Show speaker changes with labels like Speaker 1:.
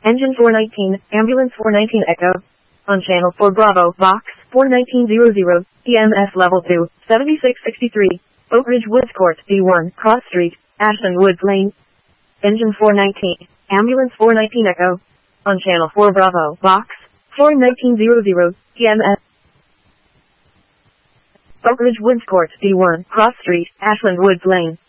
Speaker 1: Engine 419, Ambulance 419 Echo. On Channel 4 Bravo, Box 41900, EMS Level 2, 7663, Oak Ridge Woods Court, D1, Cross Street, Ashland Woods Lane. Engine 419, Ambulance 419 Echo. On Channel 4 Bravo, Box 41900, EMS. Oak Ridge Woods Court, D1, Cross Street, Ashland Woods Lane.